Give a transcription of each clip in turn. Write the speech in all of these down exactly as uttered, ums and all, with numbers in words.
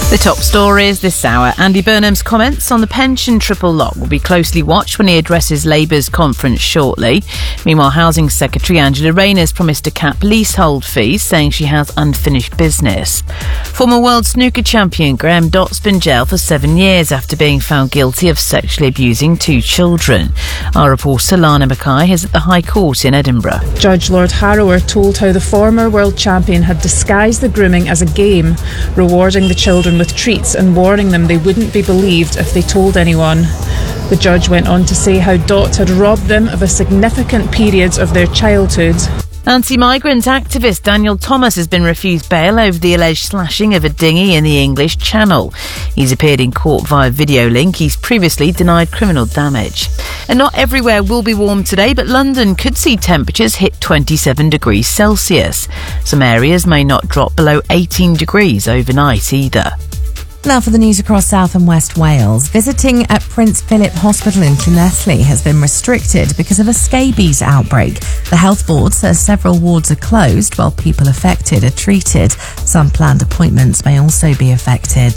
The top stories this hour. Andy Burnham's comments on the pension triple lock will be closely watched when he addresses Labour's conference shortly. Meanwhile, Housing Secretary Angela Rayner has promised to cap leasehold fees, saying she has unfinished business. Former world snooker champion Graham Dott's been jailed for seven years after being found guilty of sexually abusing two children. Our reporter Lana Mackay is at the High Court in Edinburgh. Judge Lord Harrower told how the former world champion had disguised the grooming as a game, rewarding the children with treats and warning them they wouldn't be believed if they told anyone. The judge went on to say how Dott had robbed them of a significant period of their childhood. Anti-migrant activist Daniel Thomas has been refused bail over the alleged slashing of a dinghy in the English Channel. He's appeared in court via video link. He's previously denied criminal damage. And not everywhere will be warm today, but London could see temperatures hit twenty-seven degrees Celsius. Some areas may not drop below eighteen degrees overnight either. Now for the news across South and West Wales. Visiting at Prince Philip Hospital in Llanelli has been restricted because of a scabies outbreak. The health board says several wards are closed while people affected are treated. Some planned appointments may also be affected.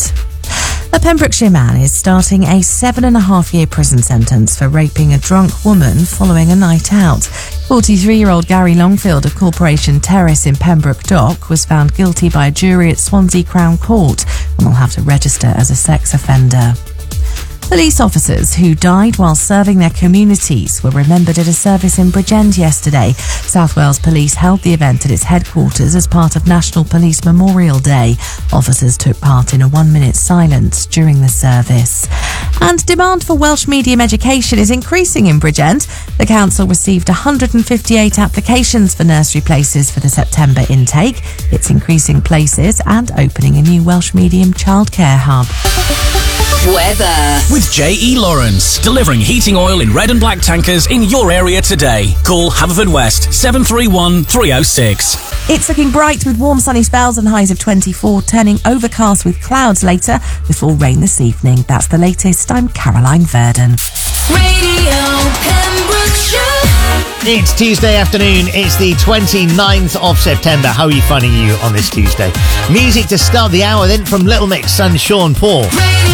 A Pembrokeshire man is starting a seven and a half year prison sentence for raping a drunk woman following a night out. forty-three-year-old Gary Longfield of Corporation Terrace in Pembroke Dock was found guilty by a jury at Swansea Crown Court and will have to register as a sex offender. Police officers who died while serving their communities were remembered at a service in Bridgend yesterday. South Wales Police held the event at its headquarters as part of National Police Memorial Day. Officers took part in a one-minute silence during the service. And demand for Welsh medium education is increasing in Bridgend. The council received one hundred fifty-eight applications for nursery places for the September intake. It's increasing places and opening a new Welsh medium childcare hub. Weather. With J E Lawrence, delivering heating oil in red and black tankers in your area today. Call Haverfordwest seven three one, three oh six. It's looking bright with warm sunny spells and highs of twenty-four, turning overcast with clouds later before rain this evening. That's the latest. I'm Caroline Verdon. Radio Pembrokeshire. It's Tuesday afternoon. It's the twenty-ninth of September. How are you finding you on this Tuesday? Music to start the hour, then from Little Mix and Sean Paul.